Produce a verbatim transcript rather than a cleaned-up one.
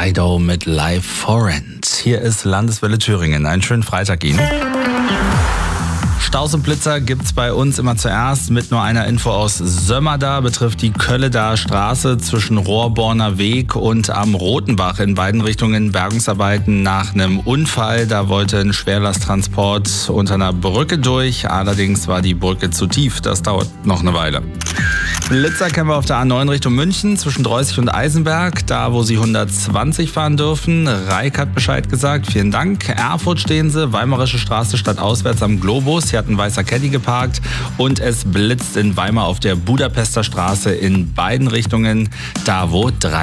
Dido mit Live Forend. Hier ist Landeswelle Thüringen. Einen schönen Freitag Ihnen. Staus und Blitzer gibt's bei uns immer zuerst mit nur einer Info aus Sömmerda. Betrifft die Kölledaer Straße zwischen Rohrborner Weg und am Rotenbach in beiden Richtungen Bergungsarbeiten nach einem Unfall. Da wollte ein Schwerlasttransport unter einer Brücke durch. Allerdings war die Brücke zu tief. Das dauert noch eine Weile. Blitzer kennen wir auf der A neun Richtung München zwischen Dreußig und Eisenberg, da wo Sie hundertzwanzig fahren dürfen. Reik hat Bescheid gesagt, vielen Dank. Erfurt stehen Sie, Weimarische Straße statt auswärts am Globus. Hier hat ein weißer Caddy geparkt und es blitzt in Weimar auf der Budapester Straße in beiden Richtungen, da wo drei